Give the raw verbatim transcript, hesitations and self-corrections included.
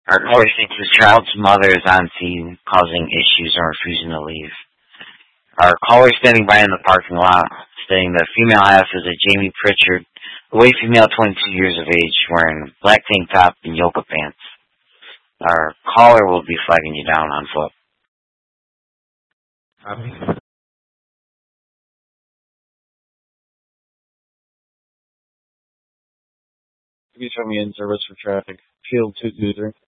Our caller thinks his child's mother is on scene, causing issues and refusing to leave. Our caller is standing by in the parking lot, stating that female half is a Jamie Pritchard, a white female twenty-two years of age, wearing black tank top and yoga pants. Our caller will be flagging you down on foot. Copy. You show me in service for traffic. Field two two three.